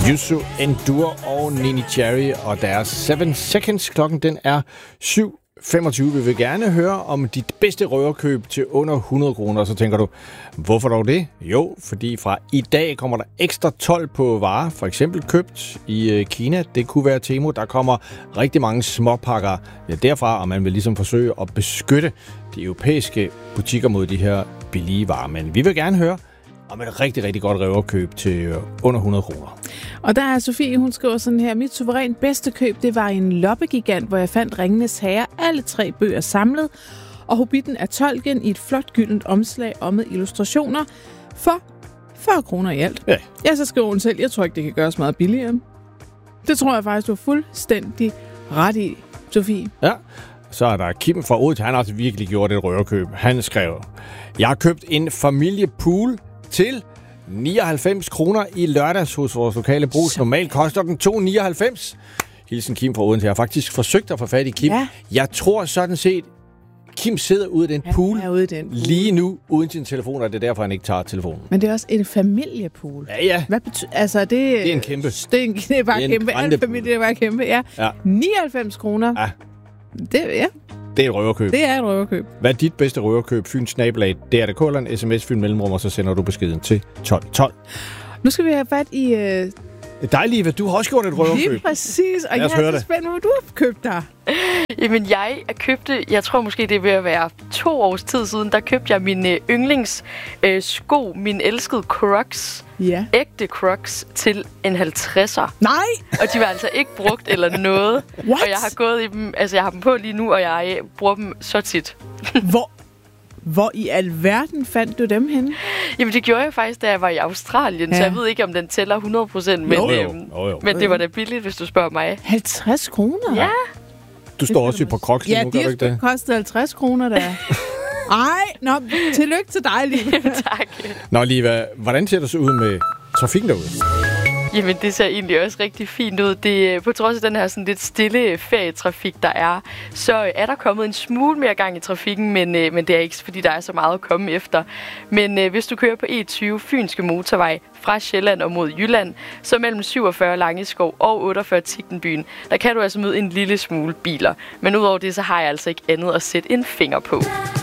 Yuzu Endure og Nini Cherry og deres 7 Seconds. Klokken den er 7:25. Vi vil gerne høre om dit bedste røverkøb til under 100 kroner. Så tænker du, hvorfor dog det? Jo, fordi fra i dag kommer der ekstra 12 på varer. For eksempel købt i Kina. Det kunne være Temu. Der kommer rigtig mange småpakker derfra, og man vil ligesom forsøge at beskytte de europæiske butikker mod de her billige varer. Men vi vil gerne høre om et rigtig, rigtig godt røverkøb til under 100 kroner. Og der er Sofie, hun skriver sådan her: mit suverænt bedste køb, det var en loppegigant, hvor jeg fandt Ringenes Herre, alle 3 bøger samlet, og Hobbiten af Tolkien i et flot gyldent omslag og med illustrationer for 40 kroner i alt. Ja. Ja, så skriver hun selv, jeg tror ikke, det kan gøres meget billigere. Det tror jeg faktisk, du er fuldstændig ret i, Sofie. Ja. Så er der Kim fra Odense, han har altså virkelig gjort et røverkøb. Han skrev: jeg har købt en familiepool til 99 kroner i lørdags hos vores lokale brugs. Normalt koster den 2,99. Hilsen Kim fra Odense. Jeg har faktisk forsøgt at få fat i Kim. Ja. Jeg tror sådan set, Kim sidder ude i den pool lige nu uden sin telefon, og det er derfor, han ikke tager telefonen. Men det er også en familiepool. Ja. Hvad betyder altså det? Det er en kæmpe. Det er bare kæmpe. Alle familier er bare kæmpe. Ja. 99 kroner. Ja. Det er et røverkøb. Det er et røverkøb. Hvad er dit bedste røverkøb? Fyns-nabelag, det er det K-land, sms, Fyn mellemrum, og så sender du beskeden til 1212. Nu skal vi have fat i... Dig, Liva, du har også gjort et røverkøb. Lige præcis, og jeg er så spændt, hvad du har købt der. Jamen, jeg tror måske, det er ved at være 2 års tid siden, der købte jeg min yndlingssko, min elskede Crocs, ægte Crocs, til en 50'er. Nej! Og de var altså ikke brugt eller noget. What? Og jeg har gået i dem, altså jeg har dem på lige nu, og jeg bruger dem så tit. Hvor i alverden fandt du dem henne? Jamen, det gjorde jeg faktisk, da jeg var i Australien, så jeg ved ikke, om den tæller 100%, men det var da billigt, hvis du spørger mig. 50 kroner? Ja. Du står også på Crocs nu, gør du ikke det? Ja, de kostede 50 kroner der. Ej, tillykke til dig, Liva. Tak. Nå, Liva, hvordan ser det så ud med trafikken derude? Jamen, det ser egentlig også rigtig fint ud. Det, på trods af den her sådan lidt stille ferietrafik, der er, så er der kommet en smule mere gang i trafikken, men det er ikke, fordi der er så meget at komme efter. Men hvis du kører på E20 Fynske Motorvej fra Sjælland og mod Jylland, så mellem 47 Langeskov og 48 Tigtenbyen, der kan du altså møde en lille smule biler. Men udover det, så har jeg altså ikke andet at sætte en finger på.